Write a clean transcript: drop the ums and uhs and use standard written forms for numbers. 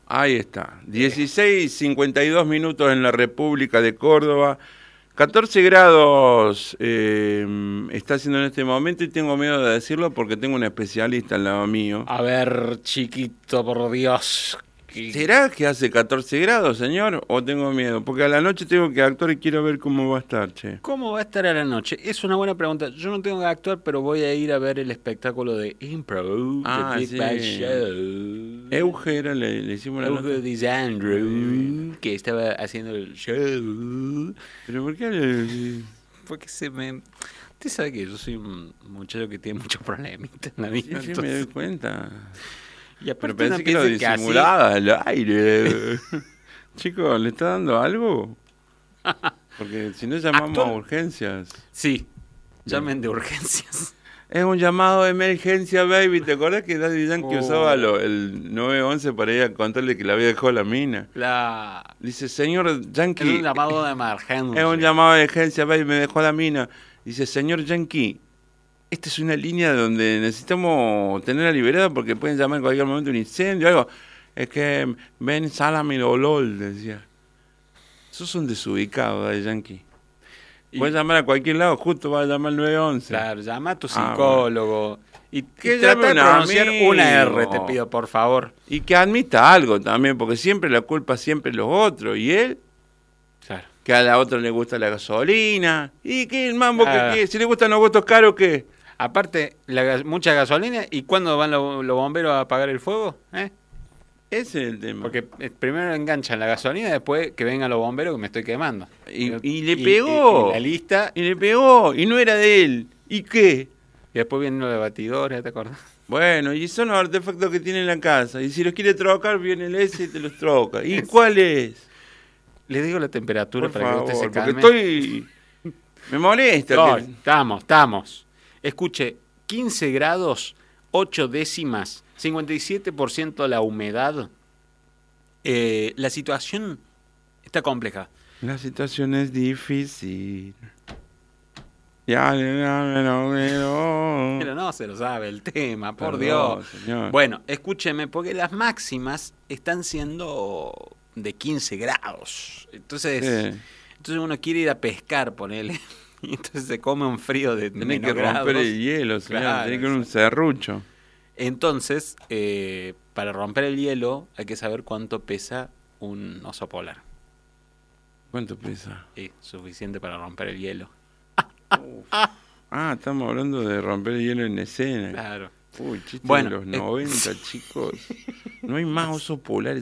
Ahí está. 16:52 minutos en la República de Córdoba. 14 grados está haciendo en este momento y tengo miedo de decirlo porque tengo un especialista al lado mío. A ver, chiquito, por Dios. ¿Será que hace 14 grados, señor? ¿O tengo miedo? Porque a la noche tengo que actuar y quiero ver cómo va a estar, che. ¿Cómo va a estar a la noche? Es una buena pregunta. Yo no tengo que actuar, pero voy a ir a ver el espectáculo de Improv, The Big Bang Show. Euge era, le hicimos la nota. Euge Disandro, que estaba haciendo el show. ¿Pero por qué Porque se me... Usted sabe que yo soy un muchacho que tiene muchos problemitas en la vida. Sí, me doy cuenta. Y aparte Pero pensé que lo piensa así... disimulaba al aire. Chicos, ¿le está dando algo? Porque si no llamamos a urgencias. Sí, llamen de urgencias. Es un llamado de emergencia, baby. ¿Te acuerdas que Daddy Yankee usaba el 911 para ir a contarle que le había dejado la mina? Dice, señor Yankee... Es un llamado de emergencia. Es un llamado de emergencia, baby, me dejó la mina. Dice, señor Yankee, esta es una línea donde necesitamos tenerla liberada porque pueden llamar en cualquier momento un incendio o algo. Es que ven, Salami Olol, decía. Sos un desubicado, Daddy Yankee. Puedes llamar a cualquier lado, justo vas a llamar al 911. Claro, llama a tu psicólogo. Bueno. Y que trata de pronunciar amigo. una R, te pido, por favor. Y que admita algo también, porque siempre la culpa siempre es los otros. Y él, claro, que a la otra le gusta la gasolina. ¿Y qué el mambo que qué? Si le gustan los votos caros, ¿qué? Aparte, mucha gasolina. ¿Y cuándo van los bomberos a apagar el fuego? Ese es el tema. Porque primero enganchan la gasolina, después que vengan los bomberos que me estoy quemando. Y le pegó. Y la lista. Y le pegó. Y no era de él. ¿Y qué? Y después vienen los batidores, ¿te acordás? Bueno, y son los artefactos que tiene en la casa. Y si los quiere trocar, viene el ese y te los troca. ¿Y cuál es? Le digo la temperatura por para favor, que usted se calme. Porque me molesta. No, estamos. Escuche, 15 grados, 8 décimas, 57% la humedad. La situación está compleja. La situación es difícil. Ya, Pero no se lo sabe el tema, por Dios. Señor. Bueno, escúcheme, porque las máximas están siendo de 15 grados. Entonces uno quiere ir a pescar, ponele. Y entonces se come un frío de Tenés menos que romper grados. el hielo, señor. Claro, Tenés que ir a un serrucho. Entonces, para romper el hielo hay que saber cuánto pesa un oso polar. ¿Cuánto pesa? Sí, suficiente para romper el hielo. Estamos hablando de romper el hielo en escena. Claro. Uy, chiste Bueno, de los 90, chicos. No hay más osos polares.